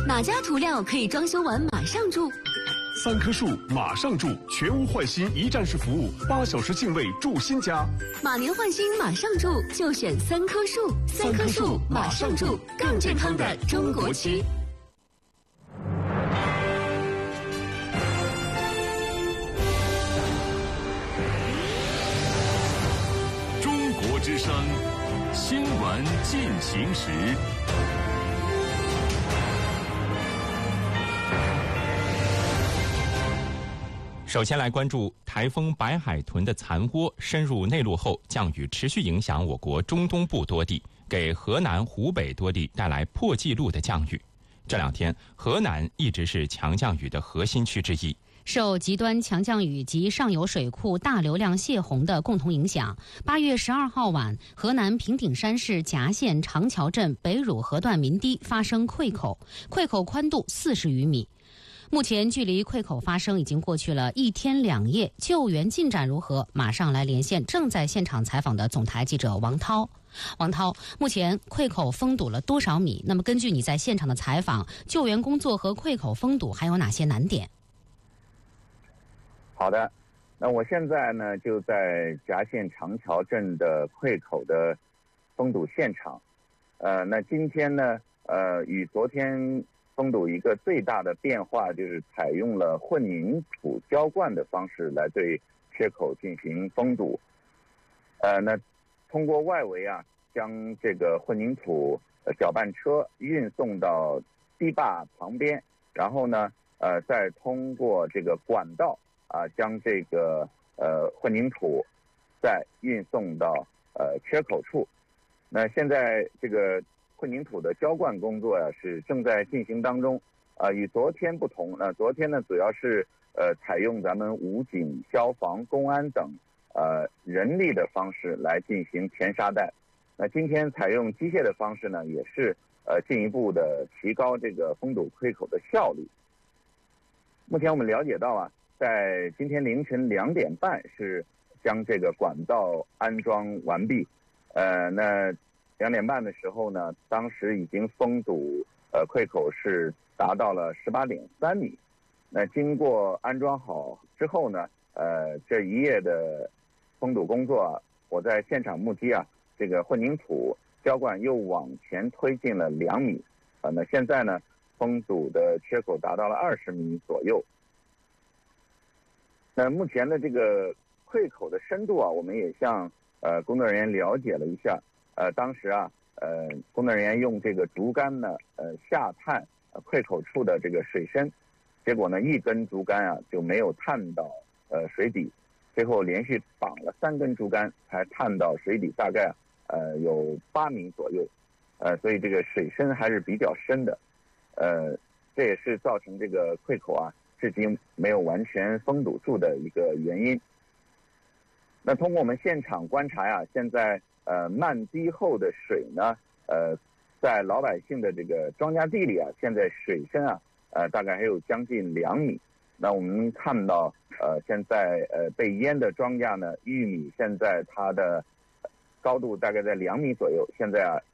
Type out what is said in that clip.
哪家涂料可以装修完马上住 ？3棵树马上住，全屋换新一站式服务，8小时净位住新家。 马年换新马上住，就选3棵树。3棵树马上住，更健康的中国区。 中国之声新闻进行时。 首先来关注台风白海豚的残窝深入内陆后，降雨持续影响我国中东部多地，给河南、湖北多地带来破纪录的降雨。这2天，河南一直是强降雨的核心区之一。 受极端强降雨及上游水库大流量泄洪的共同影响，8月12号晚，河南平顶山市夹县长桥镇北汝河段民堤发生溃口，溃口宽度40余米。目前距离溃口发生已经过去了1天2夜，救援进展如何？马上来连线正在现场采访的总台记者王涛。王涛，目前溃口封堵了多少米？那么根据你在现场的采访，救援工作和溃口封堵还有哪些难点？ 好的，那我现在呢就在夹县长桥镇的溃口的封堵现场。那今天呢，与昨天封堵一个最大的变化就是采用了混凝土浇灌的方式来对缺口进行封堵。那通过外围将这个混凝土搅拌车运送到堤坝旁边，然后呢再通过这个管道将这个混凝土再运送到缺口处。那现在这个混凝土的浇灌工作是正在进行当中。与昨天不同，那昨天呢主要是采用咱们武警、消防、公安等人力的方式来进行填沙带。那今天采用机械的方式呢，也是进一步的提高这个封堵溃口的效率。目前我们了解到在今天凌晨2点半是将这个管道安装完毕。那2点半的时候呢，当时已经封堵溃口是达到了18.3米。那经过安装好之后呢，这一夜的封堵工作我在现场目击这个混凝土浇灌又往前推进了2米。那现在呢，封堵的缺口达到了20米左右。那目前的这个溃口的深度我们也向工作人员了解了一下。当时工作人员用这个竹竿呢下探溃口处的这个水深，结果呢1根竹竿就没有探到水底，最后连续绑了3根竹竿才探到水底，大概有8米左右。所以这个水深还是比较深的。这也是造成这个溃口至今没有完全封堵住的一个原因。那通过我们现场观察现在漫堤后的水呢，在老百姓的这个庄稼地里现在水深大概还有将近2米。那我们看到现在被淹的庄稼呢，玉米现在它的高度大概在2米左右，现在